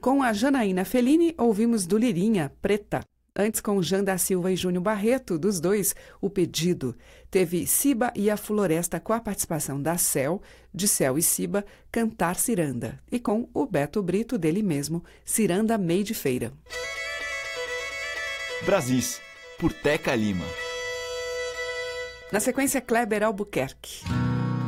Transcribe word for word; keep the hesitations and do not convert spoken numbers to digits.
Com a Janaína Fellini, ouvimos do Lirinha, Preta. Antes, com Jean da Silva e Júnior Barreto, dos dois, O Pedido. Teve Ciba e a Floresta com a participação da Cel, de Cel e Ciba, Cantar Ciranda. E com o Beto Brito, dele mesmo, Ciranda Meio de Feira. Brasis, por Teca Lima. Na sequência, Kleber Albuquerque.